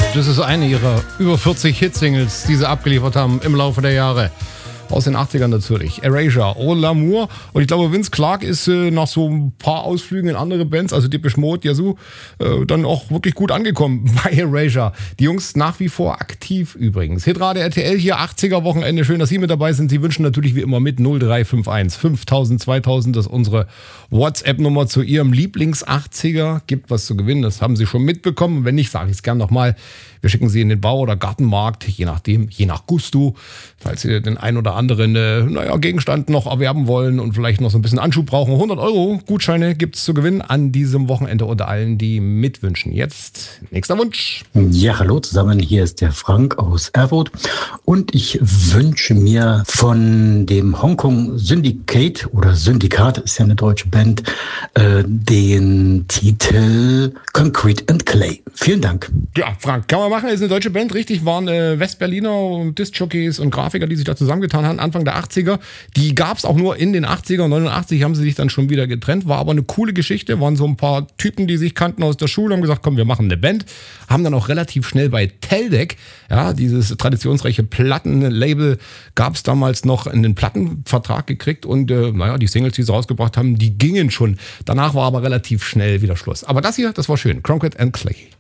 Das ist eine ihrer über 40 Hitsingles, die sie abgeliefert haben im Laufe der Jahre. Aus den 80ern natürlich. Erasure, Oh L'Amour. Und ich glaube, Vince Clarke ist nach so ein paar Ausflügen in andere Bands, also Depeche Mode, Yazoo, dann auch wirklich gut angekommen bei Erasure. Die Jungs nach wie vor aktiv übrigens. Hitrate RTL hier, 80er Wochenende. Schön, dass Sie mit dabei sind. Sie wünschen natürlich wie immer mit 0351 5000 2000. Das ist unsere WhatsApp-Nummer zu Ihrem Lieblings-80er. Gibt was zu gewinnen, das haben Sie schon mitbekommen. Wenn nicht, sage ich es gern nochmal. Wir schicken Sie in den Bau- oder Gartenmarkt, je nachdem, je nach Gusto, falls Sie den ein oder anderen Gegenstand noch erwerben wollen und vielleicht noch so ein bisschen Anschub brauchen. 100 € Gutscheine gibt's zu gewinnen an diesem Wochenende unter allen, die mitwünschen. Jetzt nächster Wunsch. Ja, hallo zusammen, hier ist der Frank aus Erfurt und ich wünsche mir von dem Hongkong Syndicate oder Syndikat, ist ja eine deutsche Band, den Titel Concrete and Clay. Vielen Dank. Ja, Frank, kann man machen, ist eine deutsche Band, richtig, waren Westberliner Disc-Jockeys und Grafiker, die sich da zusammengetan haben, Anfang der 80er. Die gab's auch nur in den 80er, 89 haben sie sich dann schon wieder getrennt, war aber eine coole Geschichte, waren so ein paar Typen, die sich kannten aus der Schule, haben gesagt, komm, wir machen eine Band, haben dann auch relativ schnell bei Teldec, ja, dieses traditionsreiche Plattenlabel, gab's damals noch einen Plattenvertrag gekriegt und die Singles, die sie rausgebracht haben, die gingen schon. Danach war aber relativ schnell wieder Schluss. Aber das hier, das war schön, Concrete and Clay.